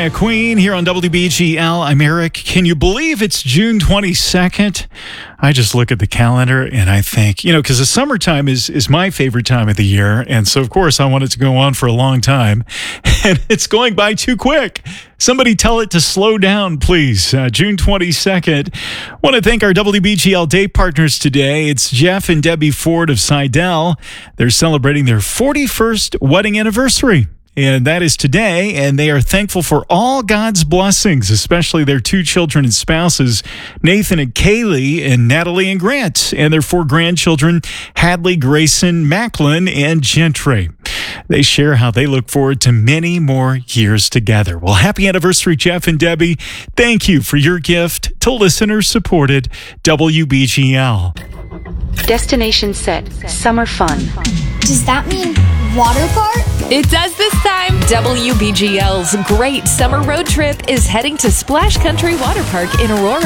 Queen here on WBGL. I'm Eric. Can you believe it's June 22nd? I just look at the calendar and I think, because the summertime is my favorite time of the year. And so, of course, I want it to go on for a long time. And it's going by too quick. Somebody tell it to slow down, please. June 22nd. I want to thank our WBGL day partners today. It's Jeff and Debbie Ford of Seidel. They're celebrating their 41st wedding anniversary. And that is today, and they are thankful for all God's blessings, especially their two children and spouses, Nathan and Kaylee, and Natalie and Grant, and their four grandchildren, Hadley, Grayson, Macklin, and Gentry. They share how they look forward to many more years together. Well, happy anniversary, Jeff and Debbie. Thank you for your gift to listener-supported WBGL. Destination set. Summer fun. Does that mean water park? It does this time. WBGL's great summer road trip is heading to Splash Country Water Park in Aurora.